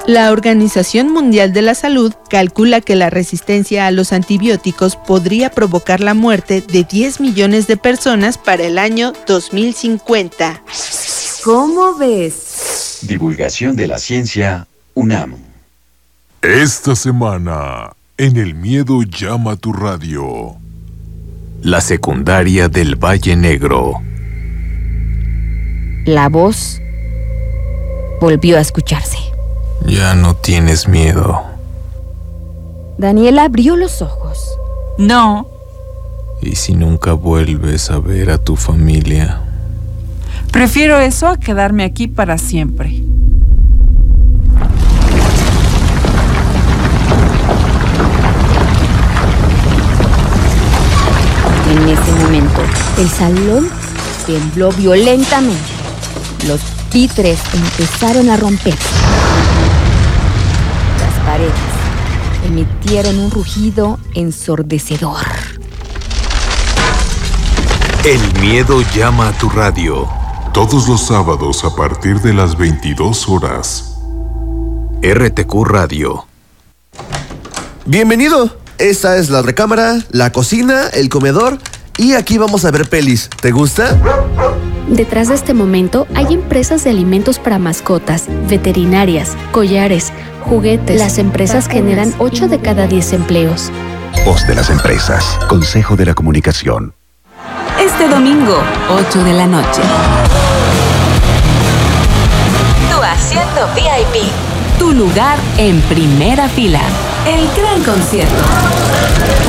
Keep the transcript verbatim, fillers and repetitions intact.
La Organización Mundial de la Salud calcula que la resistencia a los antibióticos podría provocar la muerte de diez millones de personas para el año dos mil cincuenta. ¿Cómo ves? Divulgación de la ciencia, UNAM. Esta semana, en El Miedo Llama a tu Radio. La secundaria del Valle Negro. La voz volvió a escucharse. Ya no tienes miedo. Daniela abrió los ojos. No. ¿Y si nunca vuelves a ver a tu familia? Prefiero eso a quedarme aquí para siempre. En ese momento, el salón tembló violentamente. Los títeres empezaron a romperse. Las paredes emitieron un rugido ensordecedor. El Miedo Llama a tu Radio. Todos los sábados a partir de las veintidós horas. R T Q Radio. Bienvenido. Esta es la recámara, la cocina, el comedor y aquí vamos a ver pelis. ¿Te gusta? Detrás de este momento hay empresas de alimentos para mascotas, veterinarias, collares, juguetes. Las empresas generan ocho de cada diez empleos. Voz de las empresas. Consejo de la Comunicación. Este domingo, ocho de la noche. Tu asiento V I P. Tu lugar en primera fila. El gran concierto.